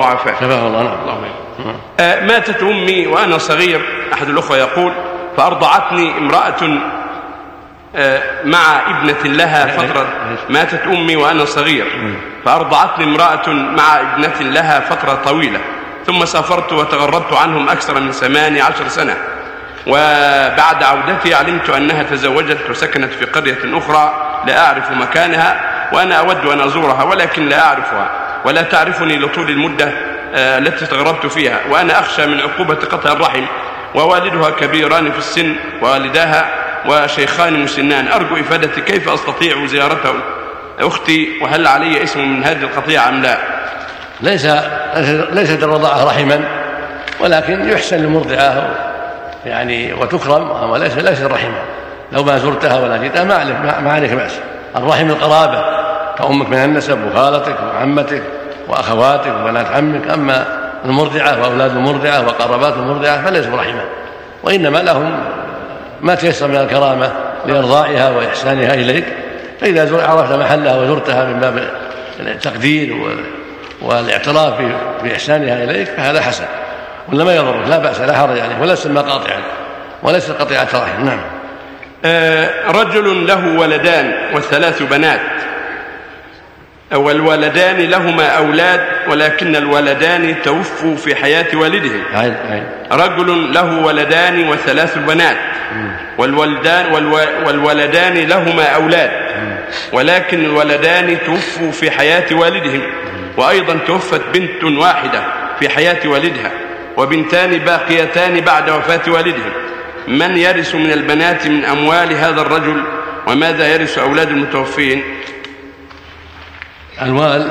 وعافاه. شفاه الله. نعم. ماتت أمي وأنا صغير، أحد الأخوة يقول، فأرضعتني امرأة مع ابنة لها فترة. ماتت أمي وأنا صغير فأرضعتني امرأة مع ابنة لها فترة طويلة، ثم سافرت وتغربت عنهم أكثر من 18 سنة، وبعد عودتي علمت أنها تزوجت وسكنت في قرية أخرى لا أعرف مكانها، وأنا أود أن أزورها ولكن لا أعرفها ولا تعرفني لطول المدة التي تغربت فيها، وأنا أخشى من عقوبة قطع الرحم، ووالدها كبيران في السن ووالداها وشيخان مسنان. أرجو إفادتي كيف أستطيع زيارته أختي، وهل علي اسم من هذه القطيعة أم لا؟ ليست الرضاعة رحما، ولكن يحسن لمرضعاه يعني وتكرم، وليس رحما. لو ما زرتها ولا جئتها ما عليك بأس. الرحم القرابة كأمك من النسب وخالتك وعمتك وأخواتك وبنات عمك، أما المرضعة وأولاد المرضعة وقرابات المرضعة فليسوا رحما، وإنما لهم ما تيسر من الكرامة لإرضائها وإحسانها إليك. فإذا عرفت محلها وزرتها من باب التقدير والاعتراف بإحسانها إليك فهذا حسن، ولا ما يضرك، لا بأس، لا حرج عليه، ولا سمى قاطعا وليس قطيعة رحم. نعم. رجل له ولدان و3 بنات، والولدان لهما أولاد ولكن الولدان توفوا في حياة والدهم. رجل له ولدان و3 بنات، والولدان لهما أولاد ولكن الولدان توفوا في حياة والدهم، وأيضا توفت بنت واحدة في حياة والدها، وبنتان باقيتان بعد وفاة والدهم. من يرث من البنات من أموال هذا الرجل، وماذا يرث أولاد المتوفين؟ الوال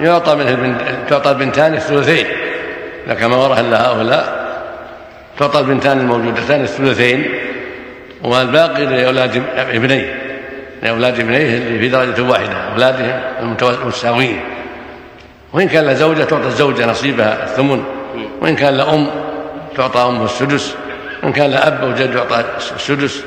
تعطى البنتان الثلثين، كما ورث لها هؤلاء تعطى البنتان الموجودتان الثلثين، والباقي لأولاد ابنيه اللي في درجة واحدة، أولادهم المتساويين. وإن كان لزوجة تعطى الزوجة نصيبها الثمن، وإن كان لأم تعطى أمه السدس، وإن كان لأب أو جد يعطى السدس.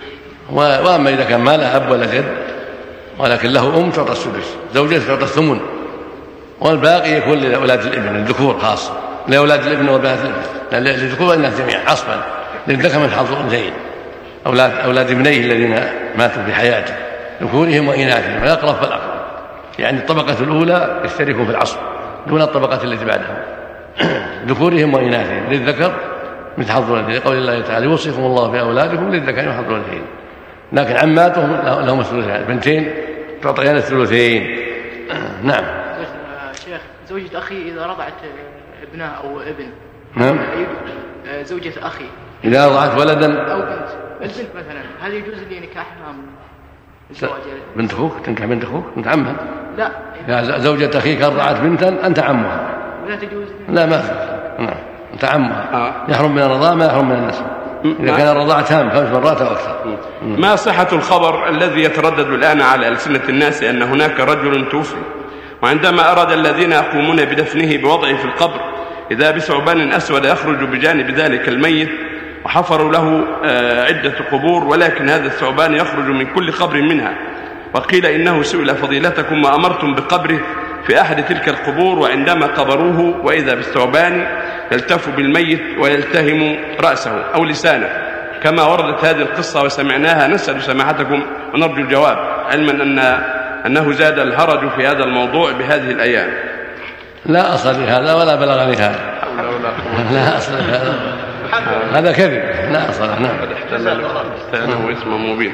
وأما إذا كان ما له أب ولا جد ولكن له أم تعطى السدس، زوجة تعطى الثمن، والباقي يكون لأولاد الابن الذكور خاصة، لأولاد الابن وبنات الابن، للذكور والإناث جميعا عصبا، للذكر من حظ الأنثيين. أولاد ابنيه الذين ماتوا في حياته ذكورهم وإناثهم، والأقرب فالأقرب، يعني الطبقة الأولى يشتركون في العصب دون الطبقة التي بعدهم، ذكورهم وإناثهم، للذكر مثل حظ الأنثيين، قول الله تعالى يوصيكم الله في أولادكم للذكر مثل حظ الأنثيين. لكن عماتهم لهم الثلثين، البنتين تعطيان الثلثين. نعم. شيخ، زوجة أخي إذا رضعت ابنها أو ابن. نعم. زوجة أخي إذا رضعت ولدا أو بنت، البنت مثلا، هل يجوز لي نكاحها من الزواج؟ بنت أخوك تنكح بنت أخوك، بنت عمها؟ لا. إذا زوجة أخيك رضعت بنتا أنت عمها. ولا تجوز؟ لا، ما في. نعم، أنت عمها. يحرم من الرضاعة ما يحرم من النسب إذا كان الرضاعة تام 5 مرات أو أكثر. ما صحة الخبر الذي يتردد الآن على ألسنة الناس أن هناك رجل توفي، وعندما أراد الذين يقومون بدفنه بوضعه في القبر إذا بثعبان أسود يخرج بجانب ذلك الميت، وحفروا له عدة قبور، ولكن هذا الثعبان يخرج من كل قبر منها، وقيل إنه سئل فضيلتكم وأمرتم بقبره في أحد تلك القبور، وعندما قبروه وإذا بالثعبان يلتف بالميت ويلتهم رأسه أو لسانه كما وردت هذه القصة وسمعناها. نسأل سماحتكم ونرجو الجواب، علما أنه زاد الهرج في هذا الموضوع بهذه الأيام. لا أصل لهذا ولا بلغني هذا. لا أصل لهذا، هذا كذب، لا أصل. نعم. احتلال واسمه مبين.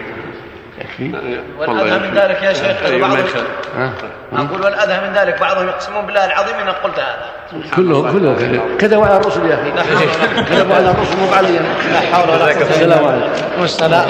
والأذى من ذلك يا شيخ أقول والأذى من ذلك بعضهم يقسمون بالله العظيم إن قلت هذا. كله كذبوا على الرسل يا أخي، كذبوا على الرسل مو علينا. لا حول ولا قوة. السلام عليكم. والسلام.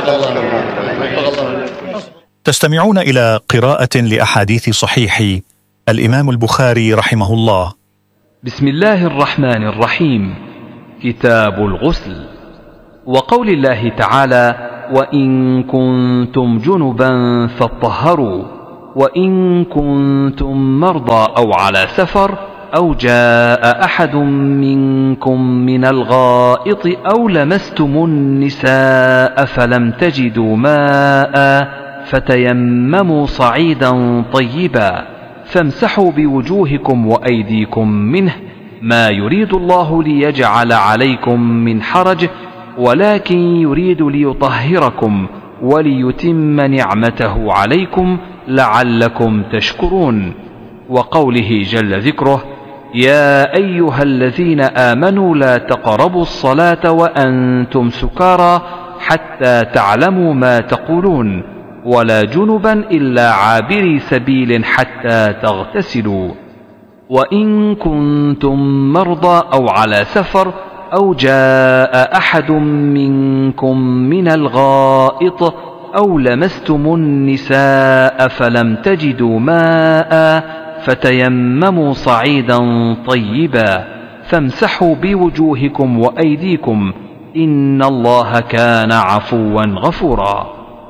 تستمعون إلى قراءة لأحاديث صحيح الإمام البخاري رحمه الله. بسم الله الرحمن الرحيم. كتاب الغسل. وقول الله تعالى: وإن كنتم جنبا فاطهروا، وإن كنتم مرضى أو على سفر أو جاء أحد منكم من الغائط أو لمستم النساء فلم تجدوا ماء فتيمموا صعيدا طيبا فامسحوا بوجوهكم وأيديكم منه ما يريد الله ليجعل عليكم من حرج ولكن يريد ليطهركم وليتم نعمته عليكم لعلكم تشكرون. وقوله جل ذكره: يا أيها الذين آمنوا لا تقربوا الصلاة وأنتم سكارى حتى تعلموا ما تقولون ولا جنبا إلا عابري سبيل حتى تغتسلوا وإن كنتم مرضى أو على سفر أو جاء أحد منكم من الغائط أو لمستم النساء فلم تجدوا ماء فتيمموا صعيدا طيبا فامسحوا بوجوهكم وأيديكم إن الله كان عفوا غفورا.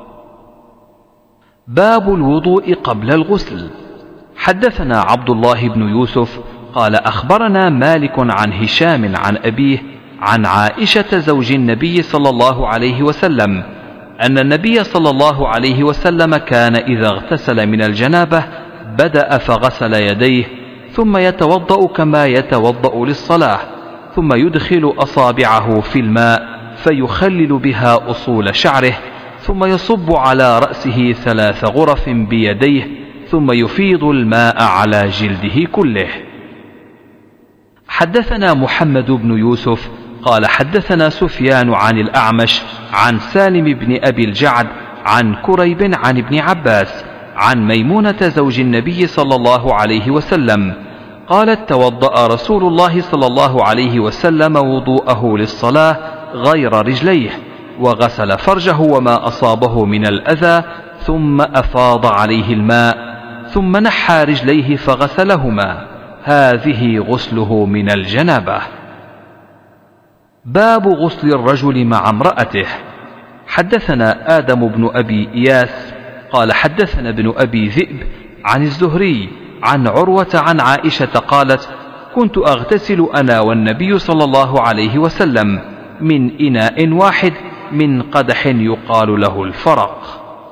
باب الوضوء قبل الغسل. حدثنا عبد الله بن يوسف قال أخبرنا مالك عن هشام عن أبيه عن عائشة زوج النبي صلى الله عليه وسلم أن النبي صلى الله عليه وسلم كان إذا اغتسل من الجنابة بدأ فغسل يديه ثم يتوضأ كما يتوضأ للصلاة ثم يدخل أصابعه في الماء فيخلل بها أصول شعره ثم يصب على رأسه 3 غرف بيديه ثم يفيض الماء على جلده كله. حدثنا محمد بن يوسف قال حدثنا سفيان عن الأعمش عن سالم بن أبي الجعد عن كريب عن ابن عباس عن ميمونة زوج النبي صلى الله عليه وسلم قالت: توضأ رسول الله صلى الله عليه وسلم وضوءه للصلاة غير رجليه وغسل فرجه وما أصابه من الأذى ثم أفاض عليه الماء ثم نحى رجليه فغسلهما. هذه غسله من الجنابة. باب غسل الرجل مع امرأته. حدثنا آدم بن أبي إياس قال حدثنا ابن أبي ذئب عن الزهري عن عروة عن عائشة قالت: كنت أغتسل أنا والنبي صلى الله عليه وسلم من إناء واحد من قدح يقال له الفرق.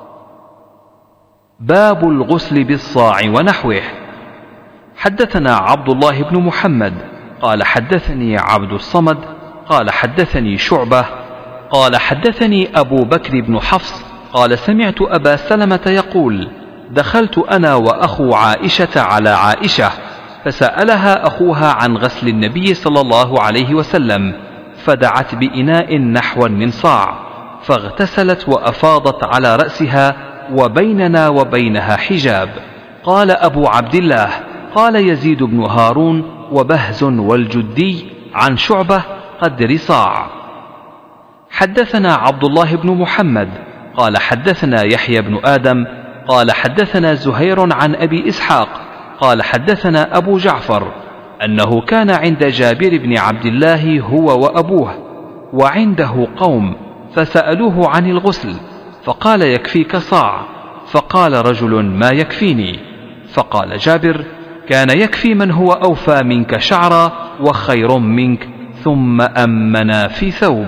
باب الغسل بالصاع ونحوه. حدثنا عبد الله بن محمد قال حدثني عبد الصمد قال حدثني شعبة قال حدثني أبو بكر بن حفص قال سمعت أبا سلمة يقول: دخلت أنا وأخو عائشة على عائشة فسألها أخوها عن غسل النبي صلى الله عليه وسلم فدعت بإناء نحوا من صاع فاغتسلت وأفاضت على رأسها وبيننا وبينها حجاب. قال أبو عبد الله قال يزيد بن هارون وبهز والجدي عن شعبة قدر صاع. حدثنا عبد الله بن محمد قال حدثنا يحيى بن آدم قال حدثنا زهير عن أبي إسحاق قال حدثنا أبو جعفر أنه كان عند جابر بن عبد الله هو وأبوه وعنده قوم فسألوه عن الغسل فقال: يكفيك صاع. فقال رجل: ما يكفيني؟ فقال جابر: كان يكفي من هو أوفى منك شعرا وخير منك ثم أمنا في ثوب.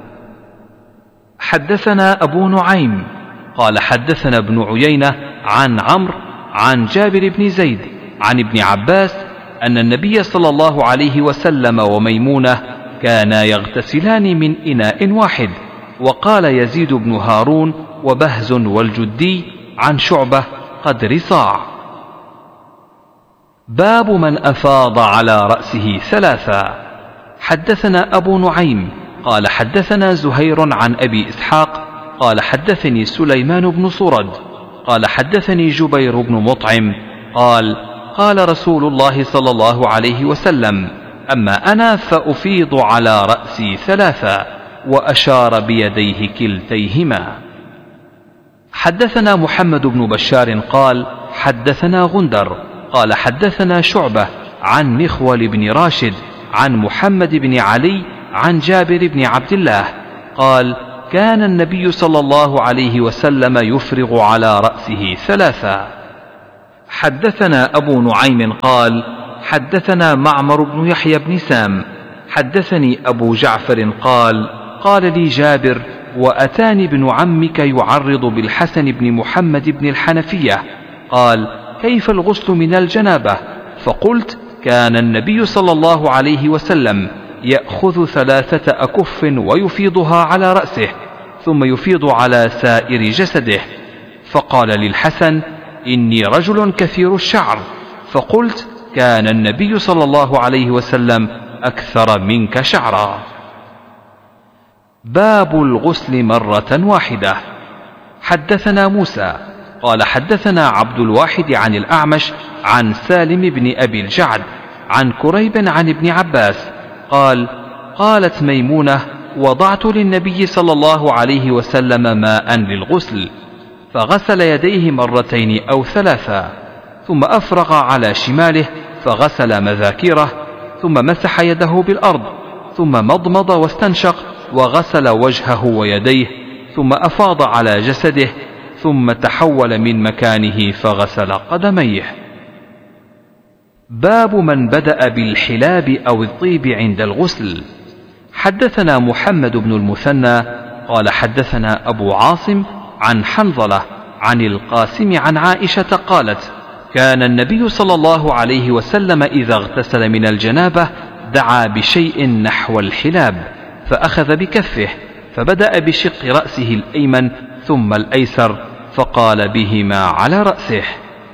حدثنا أبو نعيم قال حدثنا ابن عيينة عن عمرو عن جابر بن زيد عن ابن عباس أن النبي صلى الله عليه وسلم وميمونة كانا يغتسلان من إناء واحد. وقال يزيد بن هارون وبهز والجدي عن شعبة قدر صاع. باب من أفاض على رأسه 3. حدثنا أبو نعيم قال حدثنا زهير عن أبي إسحاق قال حدثني سليمان بن صرد قال حدثني جبير بن مطعم قال: قال رسول الله صلى الله عليه وسلم: أما أنا فأفيض على رأسي 3 وأشار بيديه كلتيهما. حدثنا محمد بن بشار قال حدثنا غندر قال حدثنا شعبة عن نخول بن راشد عن محمد بن علي عن جابر بن عبد الله قال: كان النبي صلى الله عليه وسلم يفرغ على رأسه 3. حدثنا أبو نعيم قال حدثنا معمر بن يحيى بن سام حدثني أبو جعفر قال: قال لي جابر: وأتاني ابن عمك يعرض بالحسن بن محمد بن الحنفية قال: كيف الغسل من الجنابة؟ فقلت: كان النبي صلى الله عليه وسلم يأخذ 3 أكف ويفيضها على رأسه ثم يفيض على سائر جسده. فقال للحسن: إني رجل كثير الشعر. فقلت: كان النبي صلى الله عليه وسلم أكثر منك شعرا. باب الغسل مرة واحدة. حدثنا موسى قال حدثنا عبد الواحد عن الأعمش عن سالم بن أبي الجعد عن كريب عن ابن عباس قال: قالت ميمونة: وضعت للنبي صلى الله عليه وسلم ماء للغسل فغسل يديه 2 أو 3 ثم أفرغ على شماله فغسل مذاكيره ثم مسح يده بالأرض ثم مضمض واستنشق وغسل وجهه ويديه ثم أفاض على جسده ثم تحول من مكانه فغسل قدميه. باب من بدأ بالحلاب أو الطيب عند الغسل. حدثنا محمد بن المثنى قال حدثنا أبو عاصم عن حنظلة عن القاسم عن عائشة قالت: كان النبي صلى الله عليه وسلم إذا اغتسل من الجنابة دعا بشيء نحو الحلاب فأخذ بكفه فبدأ بشق رأسه الأيمن ثم الأيسر فقال بهما على رأسه.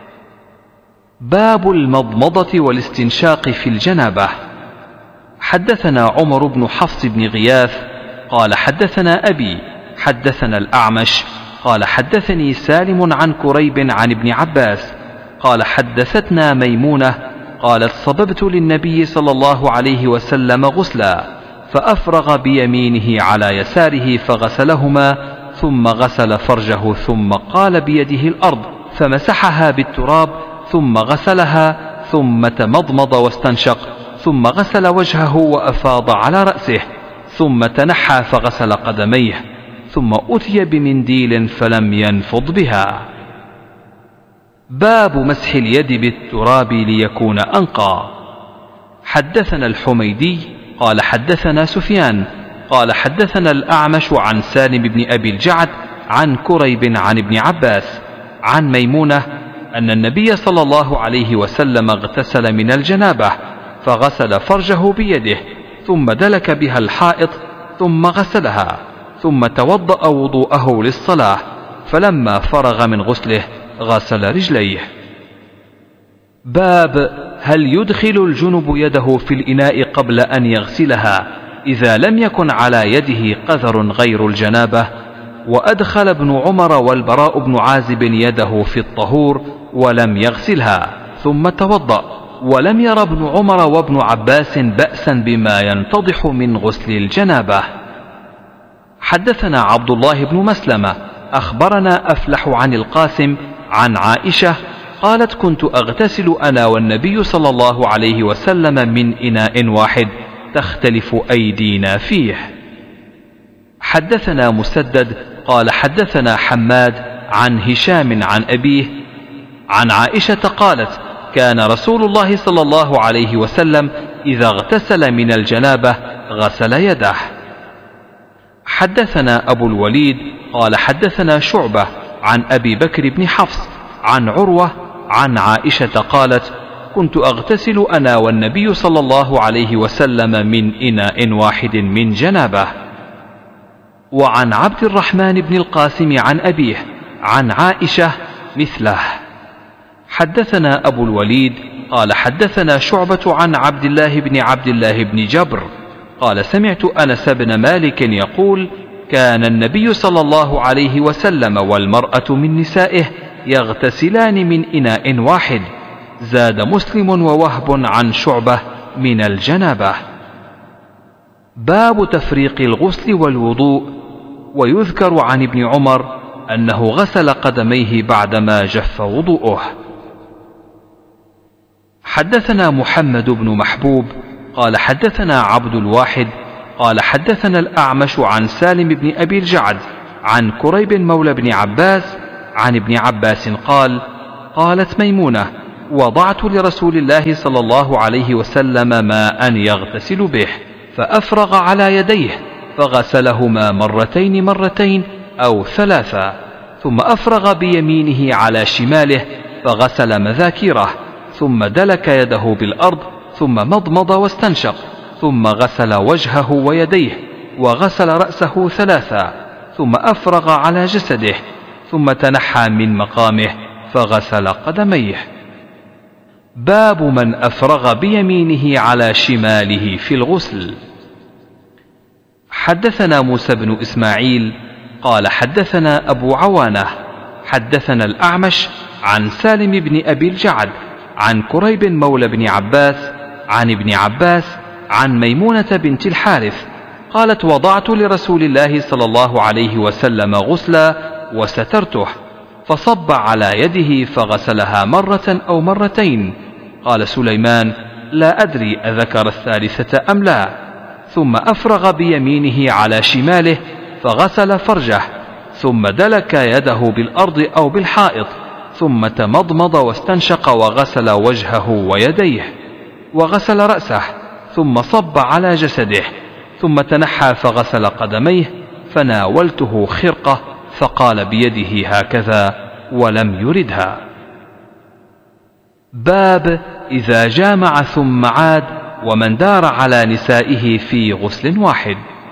باب المضمضة والاستنشاق في الجنابة. حدثنا عمر بن حفص بن غياث قال حدثنا أبي حدثنا الأعمش قال حدثني سالم عن كريب عن ابن عباس قال حدثتنا ميمونة قالت: صببت للنبي صلى الله عليه وسلم غسلا فأفرغ بيمينه على يساره فغسلهما ثم غسل فرجه ثم قال بيده الأرض فمسحها بالتراب ثم غسلها ثم تمضمض واستنشق ثم غسل وجهه وأفاض على رأسه ثم تنحى فغسل قدميه ثم أتي بمنديل فلم ينفض بها. باب مسح اليد بالتراب ليكون أنقى. حدثنا الحميدي قال حدثنا سفيان قال حدثنا الأعمش عن سالم بن أبي الجعد عن كريب عن ابن عباس عن ميمونة أن النبي صلى الله عليه وسلم اغتسل من الجنابة فغسل فرجه بيده ثم دلك بها الحائط ثم غسلها ثم توضأ وضوءه للصلاة فلما فرغ من غسله غسل رجليه. باب هل يدخل الجنب يده في الإناء قبل أن يغسلها إذا لم يكن على يده قذر غير الجنابة؟ وأدخل ابن عمر والبراء بن عازب يده في الطهور ولم يغسلها ثم توضأ ولم ير ابن عمر وابن عباس بأسا بما ينتضح من غسل الجنابة. حدثنا عبد الله بن مسلمة أخبرنا أفلح عن القاسم عن عائشة قالت: كنت أغتسل أنا والنبي صلى الله عليه وسلم من إناء واحد تختلف أيدينا فيه. حدثنا مسدد قال حدثنا حماد عن هشام عن أبيه عن عائشة قالت: كان رسول الله صلى الله عليه وسلم إذا اغتسل من الجنابة غسل يده. حدثنا أبو الوليد قال حدثنا شعبة عن أبي بكر بن حفص عن عروة عن عائشة قالت: كنت أغتسل أنا والنبي صلى الله عليه وسلم من إناء واحد من جنابه. وعن عبد الرحمن بن القاسم عن أبيه عن عائشة مثله. حدثنا أبو الوليد قال حدثنا شعبة عن عبد الله بن جبر قال: سمعت أنس بن مالك يقول: كان النبي صلى الله عليه وسلم والمرأة من نسائه يغتسلان من إناء واحد. زاد مسلم ووهب عن شعبة من الجنابة. باب تفريق الغسل والوضوء. ويذكر عن ابن عمر أنه غسل قدميه بعدما جف وضوءه. حدثنا محمد بن محبوب قال حدثنا عبد الواحد قال حدثنا الأعمش عن سالم بن أبي الجعد عن كريب مولى بن عباس عن ابن عباس قال: قالت ميمونة: وضعت لرسول الله صلى الله عليه وسلم ماء يغتسل به فأفرغ على يديه فغسلهما مرتين أو 3 ثم أفرغ بيمينه على شماله فغسل مذاكيره ثم دلك يده بالأرض ثم مضمض واستنشق، ثم غسل وجهه ويديه، وغسل رأسه 3، ثم أفرغ على جسده، ثم تنحى من مقامه فغسل قدميه. باب من أفرغ بيمينه على شماله في الغسل. حدثنا موسى بن إسماعيل قال حدثنا أبو عوانة حدثنا الأعمش عن سالم بن أبي الجعد عن كريب مولى بن عباس عن ابن عباس عن ميمونة بنت الحارث قالت: وضعت لرسول الله صلى الله عليه وسلم غسلا وسترته، فصب على يده فغسلها مرة أو مرتين. قال سليمان: لا أدري أذكر الثالثة أم لا. ثم أفرغ بيمينه على شماله فغسل فرجه، ثم دلك يده بالأرض أو بالحائط، ثم تمضمض واستنشق وغسل وجهه ويديه، وغسل رأسه، ثم صب على جسده، ثم تنحى فغسل قدميه. فناولته خرقة فقال بيده هكذا ولم يردها. باب إذا جامع ثم عاد ومن دار على نسائه في غسل واحد.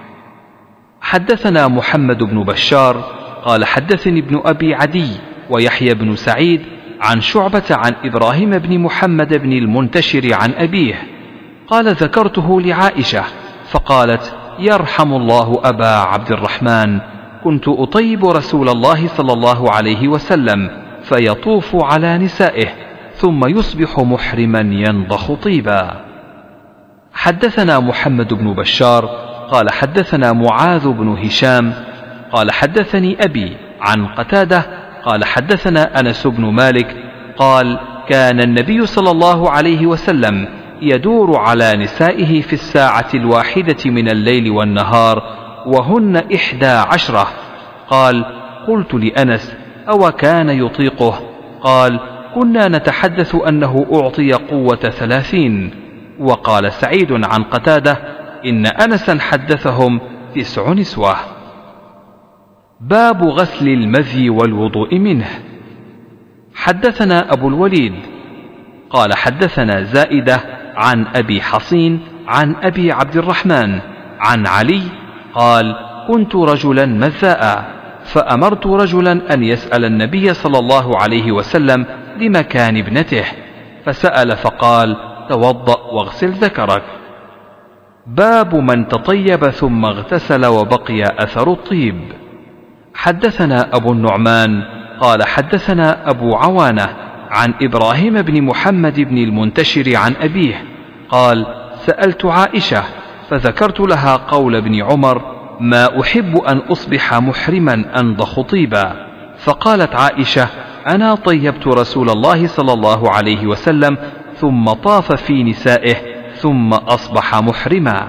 حدثنا محمد بن بشار قال حدثني ابن أبي عدي ويحيى بن سعيد عن شعبة عن إبراهيم بن محمد بن المنتشر عن أبيه قال: ذكرته لعائشة فقالت: يرحم الله أبا عبد الرحمن، كنت أطيب رسول الله صلى الله عليه وسلم فيطوف على نسائه ثم يصبح محرما ينضخ طيبا. حدثنا محمد بن بشار قال حدثنا معاذ بن هشام قال حدثني أبي عن قتادة قال حدثنا أنس بن مالك قال: كان النبي صلى الله عليه وسلم يدور على نسائه في الساعة الواحدة من الليل والنهار وهن 11. قال: قلت لأنس: أو كان يطيقه؟ قال: كنا نتحدث أنه أعطي قوة 30. وقال سعيد عن قتادة: إن أنسا حدثهم 9 نسوة. باب غسل المذي والوضوء منه. حدثنا أبو الوليد قال حدثنا زائدة عن أبي حصين عن أبي عبد الرحمن عن علي قال: كنت رجلا مذاء، فأمرت رجلا أن يسأل النبي صلى الله عليه وسلم لمكان ابنته، فسأل فقال: توضأ واغسل ذكرك. باب من تطيب ثم اغتسل وبقي أثر الطيب. حدثنا أبو النعمان قال حدثنا أبو عوانة عن إبراهيم بن محمد بن المنتشر عن أبيه قال: سألت عائشة فذكرت لها قول ابن عمر: ما أحب أن أصبح محرما أنضخ طيبا. فقالت عائشة: أنا طيبت رسول الله صلى الله عليه وسلم ثم طاف في نسائه ثم أصبح محرما.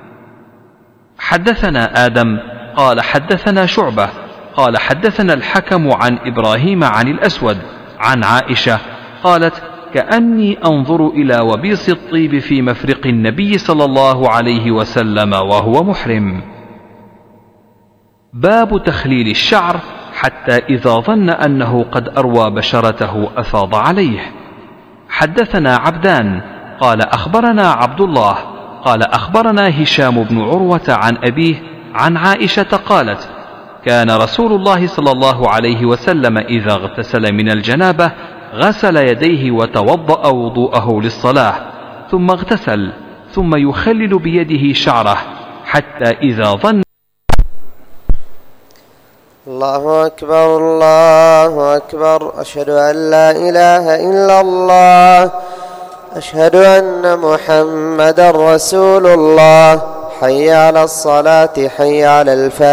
حدثنا آدم قال حدثنا شعبة قال حدثنا الحكم عن إبراهيم عن الأسود عن عائشة قالت: كأني أنظر إلى وبيص الطيب في مفرق النبي صلى الله عليه وسلم وهو محرم. باب تخليل الشعر حتى إذا ظن أنه قد أروى بشرته أفاض عليه. حدثنا عبدان قال أخبرنا عبد الله قال أخبرنا هشام بن عروة عن أبيه عن عائشة قالت: كان رسول الله صلى الله عليه وسلم إذا اغتسل من الجنابة غسل يديه وتوضأ وضوءه للصلاة ثم اغتسل ثم يخلل بيده شعره حتى إذا ظن. الله أكبر الله أكبر، أشهد أن لا إله إلا الله، أشهد أن محمدا رسول الله، حي على الصلاة حي على الفلاح.